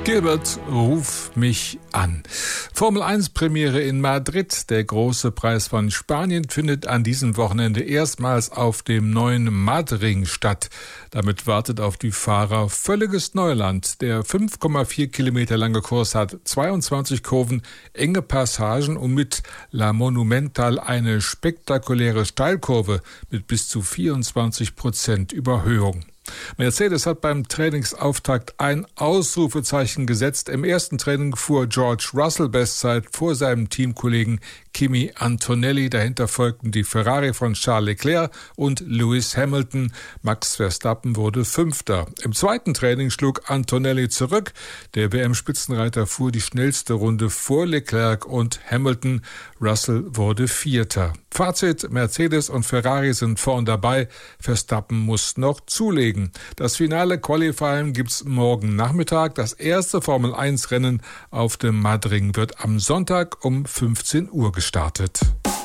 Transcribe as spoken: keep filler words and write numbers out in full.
Gilbert, ruf mich an. Formel eins Premiere in Madrid. Der große Preis von Spanien findet an diesem Wochenende erstmals auf dem neuen Madrid statt. Damit wartet auf die Fahrer völliges Neuland. Der fünf Komma vier Kilometer lange Kurs hat zweiundzwanzig Kurven, enge Passagen und mit La Monumental eine spektakuläre Steilkurve mit bis zu vierundzwanzig Prozent Überhöhung. Mercedes hat beim Trainingsauftakt ein Ausrufezeichen gesetzt. Im ersten Training fuhr George Russell Bestzeit vor seinem Teamkollegen Kimi Antonelli. Dahinter folgten die Ferrari von Charles Leclerc und Lewis Hamilton. Max Verstappen wurde Fünfter. Im zweiten Training schlug Antonelli zurück. Der W M-Spitzenreiter fuhr die schnellste Runde vor Leclerc und Hamilton. Russell wurde Vierter. Fazit: Mercedes und Ferrari sind vorn dabei. Verstappen muss noch zulegen. Das finale Qualifying gibt's morgen Nachmittag. Das erste Formel eins Rennen auf dem Madrid wird am Sonntag um fünfzehn Uhr gestartet.